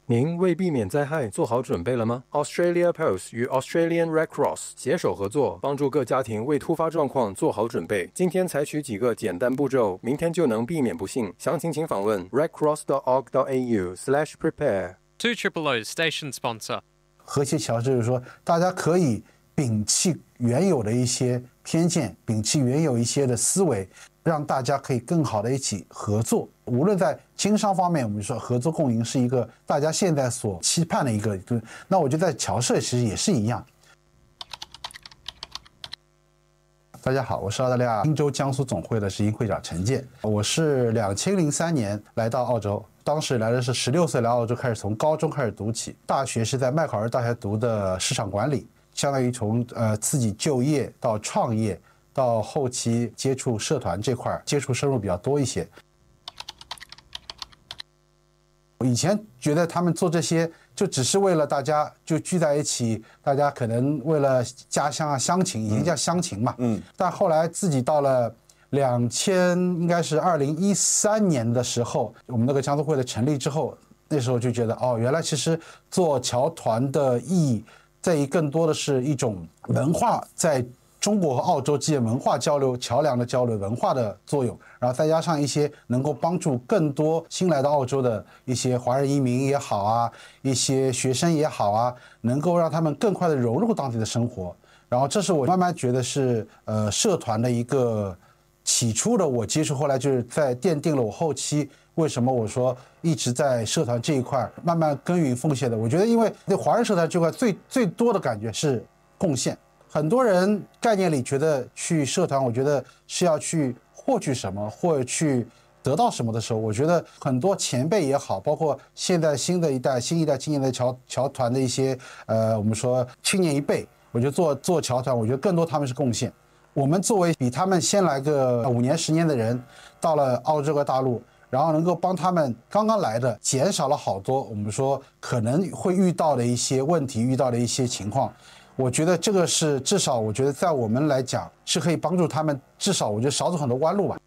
您为避免灾害做好准备了吗 ？Australia Post 与 Australian Red Cross 携手合作，帮助各家庭为突发状况做好准备。今天采取几个简单步骤，明天就能避免不幸。详情请访问 redcross.org.au/prepare。 200 station sponsor。 和谐桥就是说，大家可以摒弃原有的一些偏见，摒弃原有一些的思维，让大家可以更好的一起合作。无论在经商方面，我们说合作共赢是一个大家现在所期盼的一个，那我觉得在侨社其实也是一样。大家好，我是澳大利亚新州江苏总会的执行会长陈健。我是2003年来到澳洲，当时来的是16岁来澳洲，开始从高中开始读起，大学是在麦考尔大学读的市场管理，相当于从自己就业到创业到后期接触社团这块接触深入比较多一些。以前觉得他们做这些就只是为了大家就聚在一起，大家可能为了家乡啊乡情，以前叫乡情嘛，但后来自己到了应该是2013年的时候，我们那个江苏会的成立之后，那时候就觉得原来其实做侨团的意义在于更多的是一种文化，在中国和澳洲之间文化交流、桥梁的交流、文化的作用，然后再加上一些能够帮助更多新来到澳洲的一些华人移民也好啊，一些学生也好啊，能够让他们更快的融入当地的生活。然后这是我慢慢觉得是社团的一个起初的我接触，后来就是在奠定了我后期为什么我说一直在社团这一块慢慢耕耘奉献的。我觉得因为对华人社团这块最多的感觉是贡献。很多人概念里觉得去社团，我觉得是要去获取什么或者去得到什么的时候，我觉得很多前辈也好，包括现在新一代青年的侨团的一些我们说青年一辈，我觉得做侨团，我觉得更多他们是贡献。我们作为比他们先来个5年10年的人，到了澳洲和大陆，然后能够帮他们刚刚来的减少了好多我们说可能会遇到的一些问题，遇到的一些情况。我觉得这个是至少我觉得在我们来讲是可以帮助他们，至少我觉得少走很多弯路吧。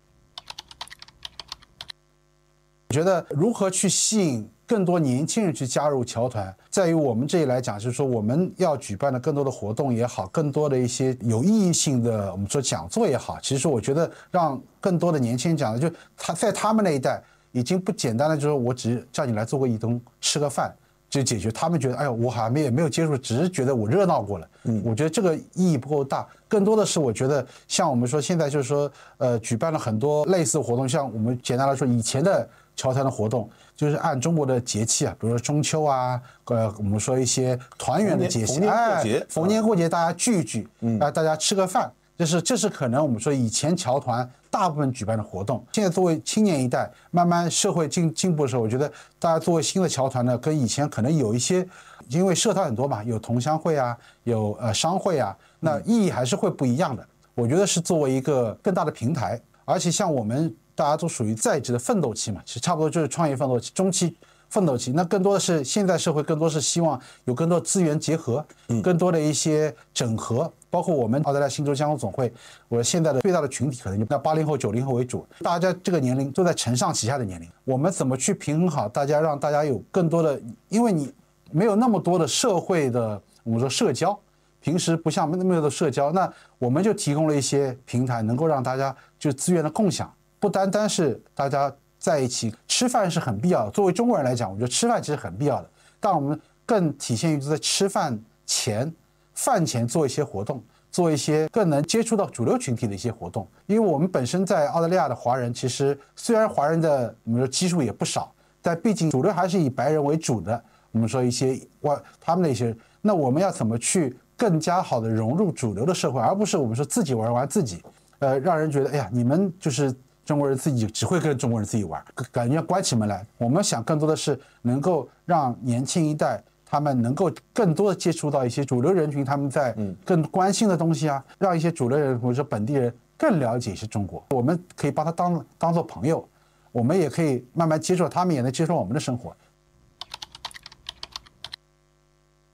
我觉得如何去吸引更多年轻人去加入侨团，在于我们这里来讲，就是说我们要举办的更多的活动也好，更多的一些有意义性的我们说讲座也好，其实我觉得让更多的年轻人讲的，就他们那一代已经不简单的就是我只叫你来做个义工吃个饭就解决，他们觉得哎呦我好像也没有接触，只是觉得我热闹过了。我觉得这个意义不够大，更多的是我觉得像我们说现在就是说举办了很多类似活动，像我们简单来说以前的侨团的活动就是按中国的节气啊，比如说中秋啊，我们说一些团圆的节气，逢年过节大家聚一聚，大家吃个饭，这是可能我们说以前侨团大部分举办的活动。现在作为青年一代，慢慢社会进步的时候，我觉得大家作为新的侨团呢，跟以前可能有一些，因为社团很多嘛，有同乡会啊，有商会啊，那意义还是会不一样的。我觉得是作为一个更大的平台，而且像我们大家都属于在职的奋斗期嘛，其实差不多就是创业奋斗期、中期奋斗期，那更多的是现在社会更多是希望有更多资源结合，更多的一些整合，包括我们澳大利亚新州江苏总会，我现在的最大的群体可能就以80后、90后为主，大家这个年龄都在承上启下的年龄，我们怎么去平衡好大家，让大家有更多的，因为你没有那么多的社会的我们说社交，平时不像那么多的社交，那我们就提供了一些平台，能够让大家就资源的共享，不单单是大家在一起吃饭是很必要的。作为中国人来讲，我觉得吃饭其实很必要的，但我们更体现于在吃饭前、饭前做一些活动，做一些更能接触到主流群体的一些活动。因为我们本身在澳大利亚的华人，其实虽然华人的我们说基数也不少，但毕竟主流还是以白人为主的。我们说一些他们的一些，那我们要怎么去更加好的融入主流的社会，而不是我们说自己玩自己，让人觉得哎呀，你们就是中国人自己只会跟中国人自己玩，感觉要关起门来。我们想更多的是能够让年轻一代他们能够更多的接触到一些主流人群，他们在更关心的东西啊，让一些主流人或者说本地人更了解一些中国。我们可以把他当做朋友，我们也可以慢慢接受他们，也能接受我们的生活。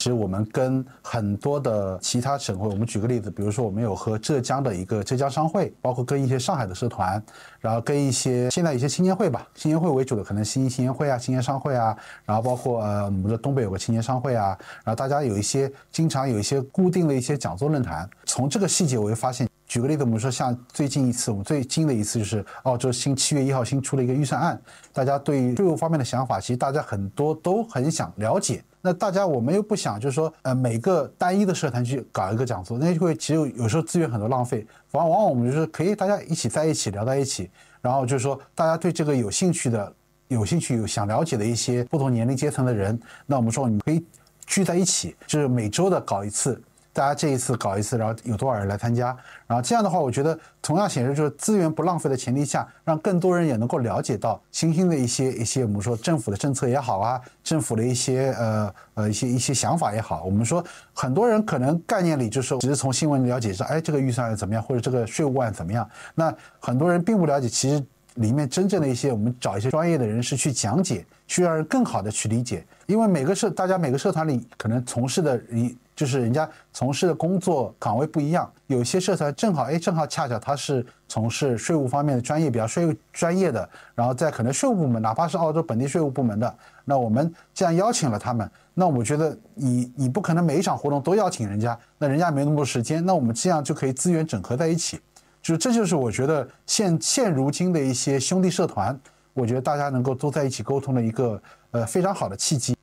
其实我们跟很多的其他省会，我们举个例子，比如说我们有和浙江的一个浙江商会，包括跟一些上海的社团，然后跟一些现在一些青年会吧，青年会为主的可能新青年会啊、青年商会啊，然后包括我们的东北有个青年商会啊，然后大家有一些经常有一些固定的一些讲座论坛，从这个细节我会发现。举个例子，我们说像最近一次，我们最近的一次就是澳洲7月1号新出了一个预算案，大家对于税务方面的想法，其实大家很多都很想了解。那大家我们又不想就是说，每个单一的社团去搞一个讲座，那就会其实有时候资源很多浪费。往往我们就是可以大家一起在一起聊在一起，然后就是说大家对这个有兴趣想了解的一些不同年龄阶层的人，那我们说你可以聚在一起，就是每周的搞一次。大家这一次搞一次，然后有多少人来参加，然后这样的话，我觉得同样显示就是资源不浪费的前提下，让更多人也能够了解到新兴的一些我们说政府的政策也好啊，政府的一些一些想法也好，我们说很多人可能概念里就是只是从新闻了解说，哎，这个预算案怎么样，或者这个税务案怎么样，那很多人并不了解其实里面真正的一些我们找一些专业的人士去讲解，去让人更好的去理解，因为大家每个社团里可能从事的就是人家从事的工作岗位不一样，有些社团正好恰巧他是从事税务方面的专业，比较税务专业的，然后在可能税务部门，哪怕是澳洲本地税务部门的，那我们这样邀请了他们，那我觉得你不可能每一场活动都邀请人家，那人家没那么多时间，那我们这样就可以资源整合在一起，这就是我觉得现如今的一些兄弟社团，我觉得大家能够都在一起沟通的一个非常好的契机。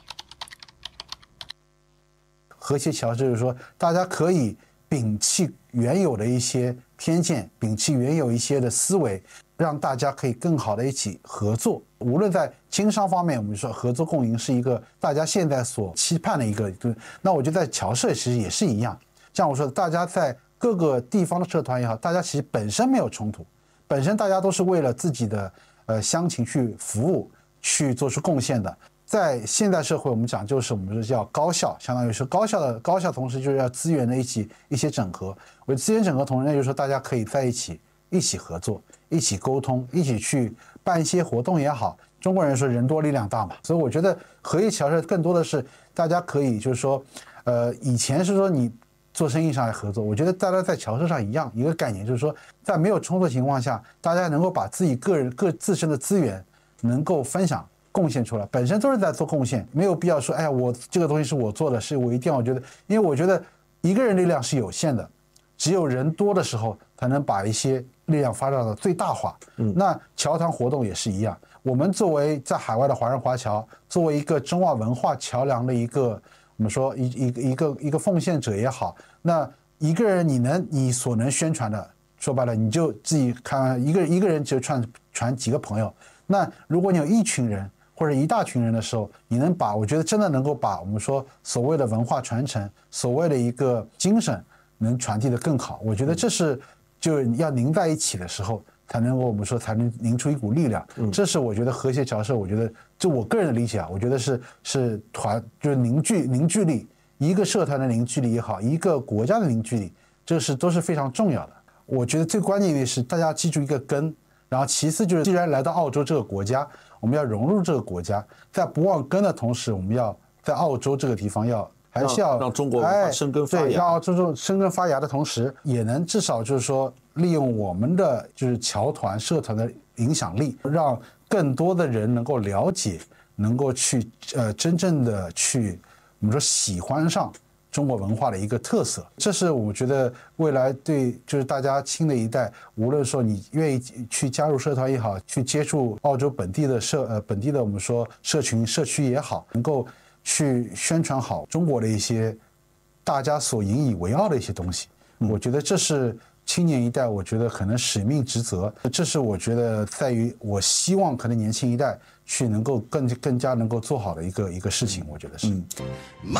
和谐桥就是说，大家可以摒弃原有的一些偏见，摒弃原有一些的思维，让大家可以更好的一起合作。无论在经商方面，我们说合作共赢是一个大家现在所期盼的一个，那我觉得在侨社其实也是一样。像我说的，大家在各个地方的社团也好，大家其实本身没有冲突，本身大家都是为了自己的乡情去服务，去做出贡献的。在现代社会，我们讲就是我们说叫高效，相当于是高效，同时就是要资源的一些整合。我资源整合同时，就是说大家可以在一起合作，一起沟通，一起去办一些活动也好。中国人说人多力量大嘛，所以我觉得合一侨社更多的是大家可以就是说，以前是说你做生意上来合作，我觉得大家在侨社上一样，一个概念就是说，在没有冲突的情况下，大家能够把自己各自身的资源能够分享。贡献出来，本身都是在做贡献，没有必要说，哎呀，我这个东西是我做的，是我一定要觉得，因为我觉得一个人力量是有限的，只有人多的时候才能把一些力量发展到最大化。那侨团活动也是一样，我们作为在海外的华人华侨，作为一个中澳文化桥梁的一个，我们说一个奉献者也好，那一个人你所能宣传的，说白了，你就自己看一个人只传几个朋友，那如果你有一群人。或者一大群人的时候，你能把，我觉得真的能够把我们说所谓的文化传承，所谓的一个精神能传递得更好。我觉得这是就要拧在一起的时候，才能够我们说才能拧出一股力量。这是我觉得和谐侨社，我觉得就我个人的理解啊，我觉得是团就是凝聚力，一个社团的凝聚力也好，一个国家的凝聚力，这都是非常重要的。我觉得最关键的是大家记住一个根，然后其次就是既然来到澳洲这个国家。我们要融入这个国家，在不忘根的同时，我们要在澳洲这个地方还是要让中国文化生根发芽。 对，让澳洲生根发芽的同时，也能至少就是说，利用我们的就是侨团社团的影响力，让更多的人能够了解，能够去真正的去我们说喜欢上。中国文化的一个特色，这是我觉得未来对就是大家新的一代，无论说你愿意去加入社团也好，去接触澳洲本地的我们说社区也好，能够去宣传好中国的一些大家所引以为傲的一些东西。我觉得这是青年一代，我觉得可能使命职责，这是我觉得在于我希望可能年轻一代去能够更加能够做好的一个事情，我觉得是。